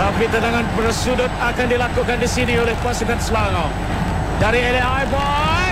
Tapi tendangan bersudut akan dilakukan di sini oleh pasukan Selangor. Dari LAI Boy.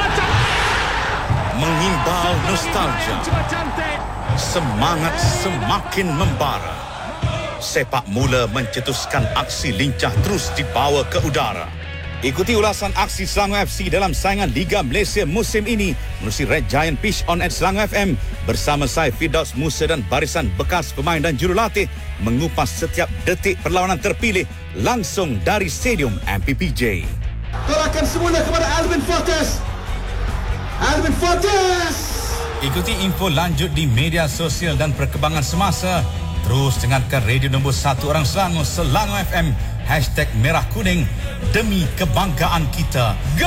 Mengimbau nostalgia. Semangat semakin membara. Sepak mula mencetuskan aksi lincah terus dibawa ke udara. Ikuti ulasan aksi Selangor FC dalam saingan Liga Malaysia musim ini menerusi Red Giant Pitch On at Selangor FM bersama saya Firdaus Musa dan barisan bekas pemain dan jurulatih mengupas setiap detik perlawanan terpilih langsung dari Stadium MPPJ. Gerakan semula kepada Alvin Fortes. Alvin Fortes. Ikuti info lanjut di media sosial dan perkembangan semasa. Terus dengarkan radio nombor 1 orang Selangor, Selangor FM. #Merah Kuning demi kebanggaan kita. Go!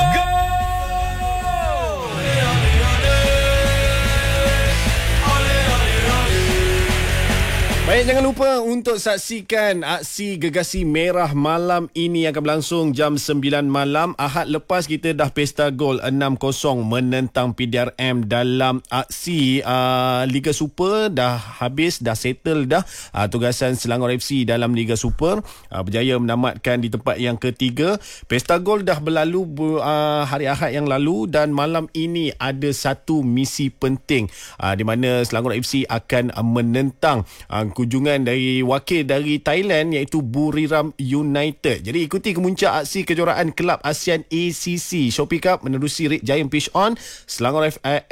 Baik, jangan lupa untuk saksikan aksi Gegasi Merah malam ini yang akan berlangsung jam 9 malam. Ahad lepas kita dah pesta gol 6-0 menentang PDRM dalam aksi Liga Super. Dah habis, dah settle dah tugasan Selangor FC dalam Liga Super. Berjaya menamatkan di tempat yang ketiga. Pesta gol dah berlalu hari Ahad yang lalu dan malam ini ada satu misi penting di mana Selangor FC akan menentang kunjungan dari wakil dari Thailand iaitu Buriram United. Jadi ikuti kemuncak aksi kejuaraan Kelab ASEAN ACC Shopee Cup menerusi Red Giant Pitch On Selangor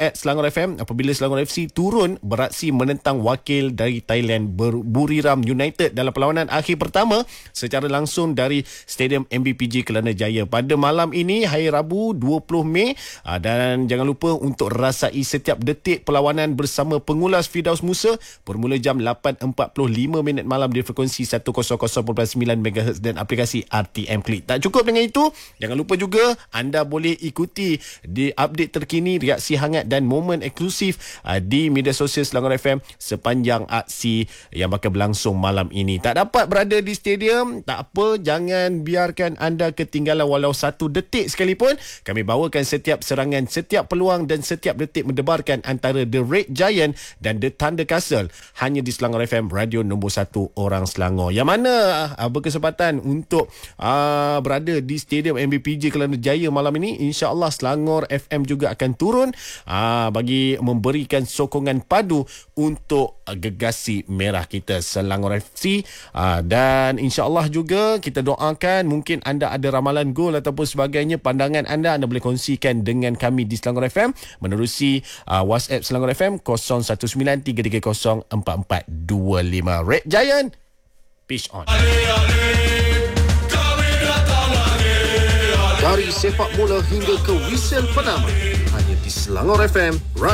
FM apabila Selangor FC turun beraksi menentang wakil dari Thailand Buriram United dalam perlawanan akhir pertama secara langsung dari Stadium MBPJ Kelana Jaya pada malam ini hari Rabu 20 Mei dan jangan lupa untuk rasai setiap detik perlawanan bersama pengulas Firdaus Musa bermula jam 8.45 malam di frekuensi 100.9 MHz dan aplikasi RTM Klik. Tak cukup dengan itu, jangan lupa juga anda boleh ikuti di update terkini, reaksi hangat dan momen eksklusif di media sosial Selangor FM sepanjang aksi yang bakal berlangsung malam ini. Tak dapat berada di stadium, tak apa, jangan biarkan anda ketinggalan walau satu detik sekalipun. Kami bawakan setiap serangan, setiap peluang dan setiap detik mendebarkan antara The Red Giant dan The Thunder Castle hanya di Selangor FM, radio nombor 1 orang Selangor. Yang mana berkesempatan untuk berada di Stadium MBPJ Kelana Jaya malam ini, insya-Allah Selangor FM juga akan turun bagi memberikan sokongan padu untuk Gegasi Merah kita Selangor FC dan insya-Allah juga kita doakan mungkin anda ada ramalan gol ataupun sebagainya, pandangan anda boleh kongsikan dengan kami di Selangor FM menerusi WhatsApp Selangor FM 0193304425. Red Giant Pitch On. Dari sepak bola hingga ke whistle penama, hanya di Selangor FM.